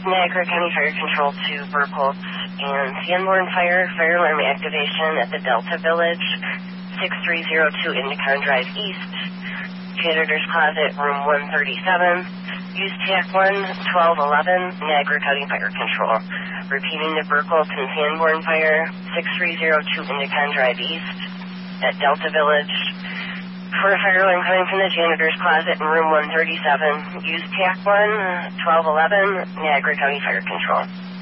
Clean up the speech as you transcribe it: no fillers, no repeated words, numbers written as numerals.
Niagara County Fire Control to Burkholz and Sanborn Fire alarm activation at the Delta Village, 6302 Indicon Drive East, Janitor's Closet, room 137. Use TAC 1-1211, Niagara County Fire Control. Repeating the Burkholz and Sanborn Fire, 6302 Indicon Drive East at Delta Village. For a fire alarm coming from the Janitor's Closet in room 137, use TAC 1-1211, Niagara County Fire Control.